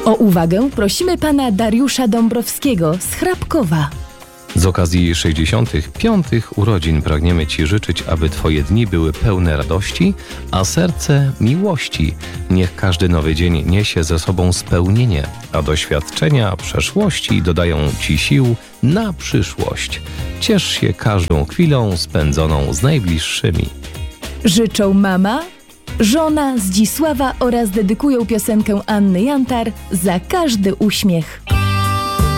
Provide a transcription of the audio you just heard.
O uwagę prosimy pana Dariusza Dąbrowskiego z Hrabkowa. Z okazji 65. urodzin pragniemy Ci życzyć, aby Twoje dni były pełne radości, a serce miłości. Niech każdy nowy dzień niesie ze sobą spełnienie, a doświadczenia przeszłości dodają Ci sił na przyszłość. Ciesz się każdą chwilą spędzoną z najbliższymi. Życzą mama, żona Zdzisława oraz dedykują piosenkę Anny Jantar Za każdy uśmiech.